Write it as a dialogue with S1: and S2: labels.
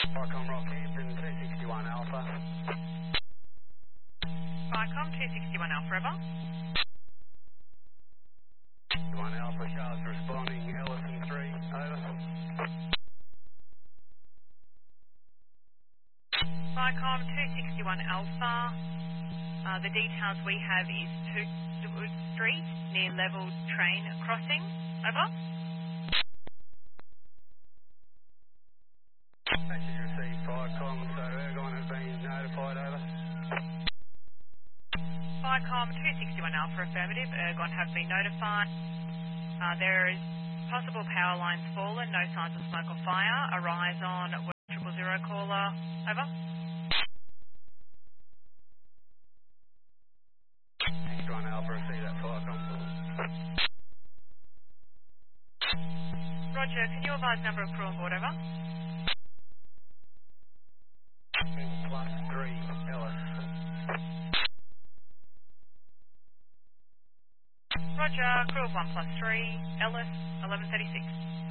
S1: Vicom Rockhampton 261 Alpha.
S2: Vicom 261 Alpha, over.
S1: 1 Alpha, Charles responding, Ellison 3, over.
S2: Vicom 261 Alpha. The details we have is 2 Wood Street near level train crossing, over.
S1: Message received, Vicom, so Ergon has been notified, over.
S2: Vicom 261 Alpha, affirmative. Ergon have been notified. There is possible power lines fallen, no signs of smoke or fire. Arise on 000 caller, over.
S1: 61 Alpha, receive that, Vicom.
S2: Roger, can you advise number of crew on board, over?
S1: Plus 3, Ellis.
S2: Roger, crew of 1+3, Ellis, 1136.